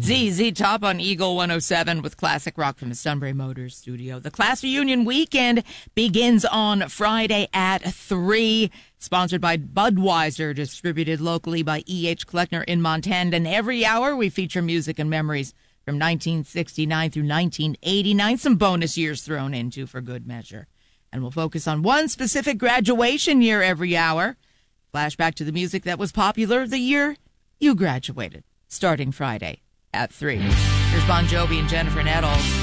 ZZ Top on Eagle 107 with classic rock from the Sunbury Motors studio. The class reunion weekend begins on Friday at 3. Sponsored by Budweiser, distributed locally by E.H. Kleckner in Montana. And every hour we feature music and memories from 1969 through 1989. Some bonus years thrown into for good measure. And we'll focus on one specific graduation year every hour. Flashback to the music that was popular the year you graduated, starting Friday at 3. Here's Bon Jovi and Jennifer Nettles.